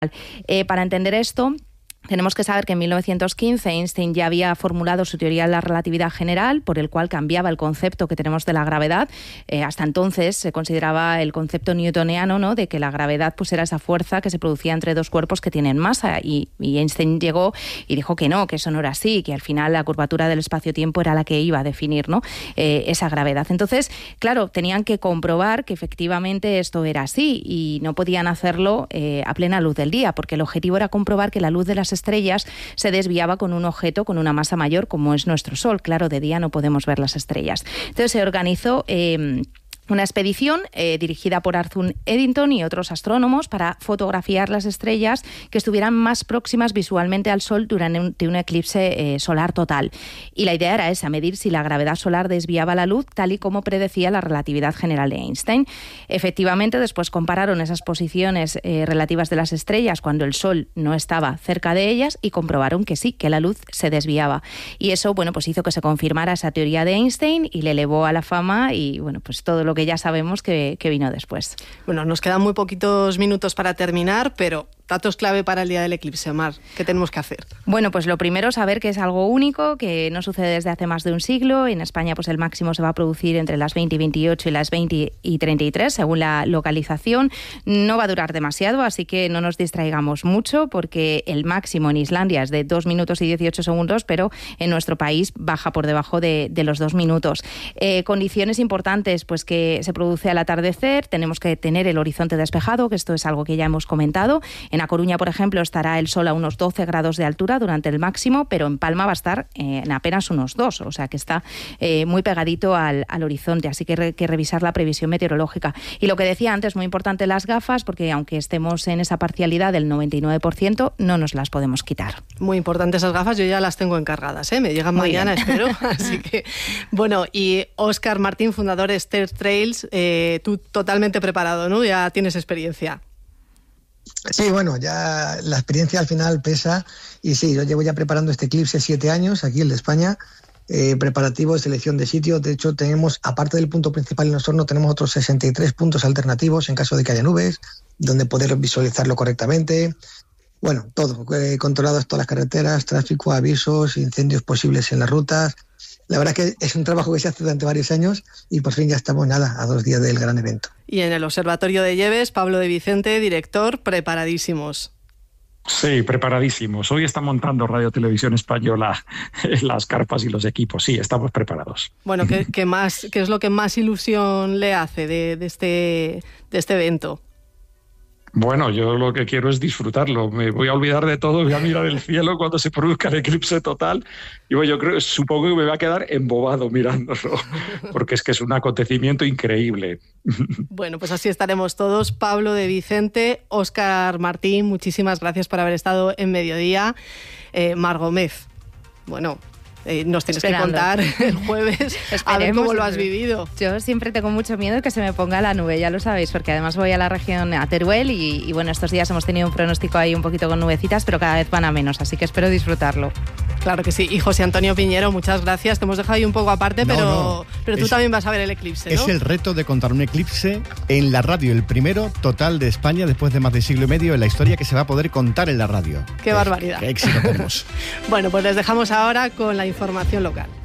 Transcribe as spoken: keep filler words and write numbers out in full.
Eh, para entender esto, tenemos que saber que en mil novecientos quince Einstein ya había formulado su teoría de la relatividad general, por el cual cambiaba el concepto que tenemos de la gravedad. Eh, hasta entonces se consideraba el concepto newtoniano, ¿no?, de que la gravedad pues era esa fuerza que se producía entre dos cuerpos que tienen masa, y, y Einstein llegó y dijo que no, que eso no era así, que al final la curvatura del espacio-tiempo era la que iba a definir, ¿no?, eh, esa gravedad. Entonces, claro, tenían que comprobar que efectivamente esto era así, y no podían hacerlo eh, a plena luz del día, porque el objetivo era comprobar que la luz de las estrellas se desviaba con un objeto con una masa mayor, como es nuestro Sol. Claro, de día no podemos ver las estrellas. Entonces se organizó eh, una expedición eh, dirigida por Arthur Eddington y otros astrónomos para fotografiar las estrellas que estuvieran más próximas visualmente al Sol durante un, un eclipse eh, solar total. Y la idea era esa, medir si la gravedad solar desviaba la luz, tal y como predecía la relatividad general de Einstein. Efectivamente, después compararon esas posiciones eh, relativas de las estrellas cuando el Sol no estaba cerca de ellas y comprobaron que sí, que la luz se desviaba. Y eso, bueno, pues hizo que se confirmara esa teoría de Einstein y le elevó a la fama, y bueno, pues todo lo que ya sabemos que, que vino después. Bueno, nos quedan muy poquitos minutos para terminar, pero datos clave para el día del eclipse, Mar. ¿Qué tenemos que hacer? Bueno, pues lo primero, saber que es algo único, que no sucede desde hace más de un siglo. En España, pues el máximo se va a producir entre las veinte y veintiocho y las veinte y treinta y tres, según la localización. No va a durar demasiado, así que no nos distraigamos mucho, porque el máximo en Islandia es de dos minutos y dieciocho segundos, pero en nuestro país baja por debajo de, de los dos minutos. Eh, condiciones importantes, pues que se produce al atardecer, tenemos que tener el horizonte despejado, que esto es algo que ya hemos comentado. En A Coruña, por ejemplo, estará el sol a unos doce grados de altura durante el máximo, pero en Palma va a estar eh, en apenas unos dos, o sea que está eh, muy pegadito al, al horizonte, así que hay que revisar la previsión meteorológica. Y lo que decía antes, muy importante las gafas, porque aunque estemos en esa parcialidad del noventa y nueve por ciento, no nos las podemos quitar. Muy importante esas gafas, yo ya las tengo encargadas, ¿eh? Me llegan muy mañana, bien. Espero. Así que, bueno, y Óscar Martín, fundador de Ster Trails, eh, tú totalmente preparado, ¿no? Ya tienes experiencia. Sí, bueno, ya la experiencia al final pesa, y sí, yo llevo ya preparando este eclipse siete años, aquí el de España, eh, preparativo de selección de sitios. De hecho, tenemos, aparte del punto principal en Osorno, tenemos otros sesenta y tres puntos alternativos en caso de que haya nubes, donde poder visualizarlo correctamente. Bueno, todo, eh, controlados todas las carreteras, tráfico, avisos, incendios posibles en las rutas. La verdad es que es un trabajo que se hace durante varios años, y por fin ya estamos, nada, a dos días del gran evento. Y en el Observatorio de Lleves, Pablo de Vicente, director, preparadísimos. Sí, preparadísimos. Hoy está montando Radio Televisión Española las carpas y los equipos. Sí, estamos preparados. Bueno, ¿qué, qué, más, qué es lo que más ilusión le hace de, de, este, de este evento? Bueno, yo lo que quiero es disfrutarlo. Me voy a olvidar de todo, voy a mirar el cielo cuando se produzca el eclipse total. Y bueno, yo creo, supongo que me va a quedar embobado mirándolo, porque es que es un acontecimiento increíble. Bueno, pues así estaremos todos. Pablo de Vicente, Óscar Martín, muchísimas gracias por haber estado en Mediodía. Eh, Mar Gómez, bueno, Eh, nos tienes Esperando. que contar el jueves a ver cómo lo has vivido. Yo siempre tengo mucho miedo de que se me ponga la nube, ya lo sabéis, porque además voy a la región, a Teruel, y, y bueno, estos días hemos tenido un pronóstico ahí un poquito con nubecitas, pero cada vez van a menos, así que espero disfrutarlo. Claro que sí. Y José Antonio Piñero, muchas gracias. Te hemos dejado ahí un poco aparte, no, pero, no. pero tú es, también vas a ver el eclipse, ¿no? Es el reto de contar un eclipse en la radio, el primero total de España después de más de siglo y medio en la historia que se va a poder contar en la radio. ¡Qué barbaridad! ¡Qué éxito tenemos! Bueno, pues les dejamos ahora con la información local.